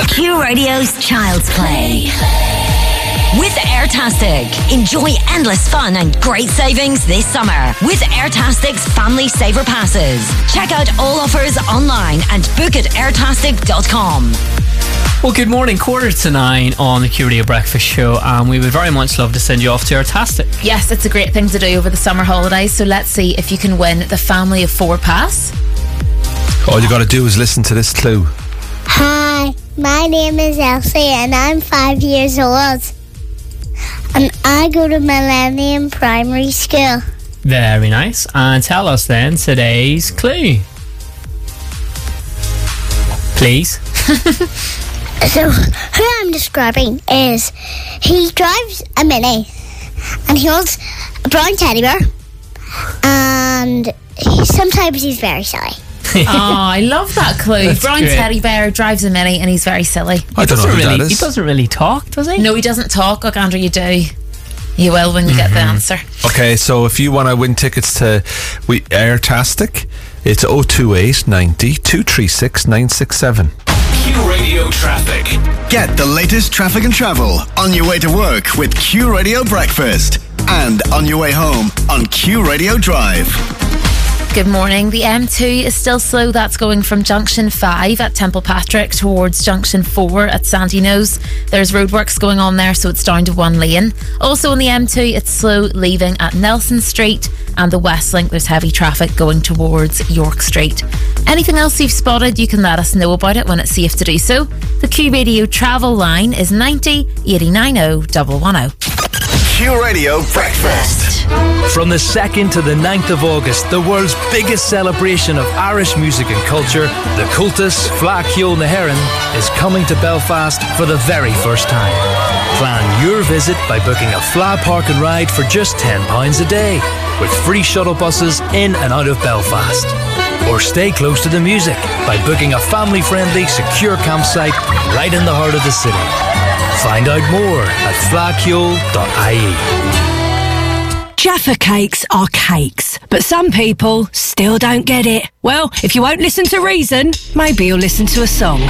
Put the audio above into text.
Q Radio's Child's Play. With Airtastic, enjoy endless fun and great savings this summer with Airtastic's Family Saver Passes. Check out all offers online and book at airtastic.com. Well, good morning, 8:45 on the Q Radio Breakfast Show, and we would very much love to send you off to Airtastic. Yes, it's a great thing to do over the summer holidays, so let's see if you can win the Family of 4 pass. All you got to do is listen to this clue. Hi, my name is Elsie and I'm 5 years old. And I go to Millennium Primary School. Very nice. And tell us then today's clue. Please. So, who I'm describing is, he drives a Mini and he holds a brown teddy bear and sometimes he's very silly. Oh, I love that clue. That's Brown great. teddy bear drives a Mini and he's very silly. I don't know who that He is. doesn't really talk, does he? No, he doesn't talk. Look, Andrew, you do. You will when you get the answer. Okay, so if you want to win tickets to Airtastic, it's 028 90 236 967. Q Radio Traffic. Get the latest traffic and travel on your way to work with Q Radio Breakfast and on your way home on Q Radio Drive. Good morning. The M2 is still slow. That's going from Junction 5 at Templepatrick towards Junction 4 at Santynose. There's roadworks going on there, so it's down to 1 lane. Also on the M2, it's slow leaving at Nelson Street, and the West Link, there's heavy traffic going towards York Street. Anything else you've spotted, you can let us know about it when it's safe to do so. The Q Radio travel line is 90 890 110. Q Radio Breakfast. From the 2nd to the 9th of August, the world's biggest celebration of Irish music and culture, the Cultus Fleadh Cheoil na hÉireann, is coming to Belfast for the very first time. Plan your visit by booking a Fleadh Park and Ride for just £10 a day, with free shuttle buses in and out of Belfast. Or stay close to the music by booking a family-friendly, secure campsite right in the heart of the city. Find out more at fleadhcheoil.ie. Jaffa cakes are cakes, but some people still don't get it. Well, if you won't listen to reason, maybe you'll listen to a song.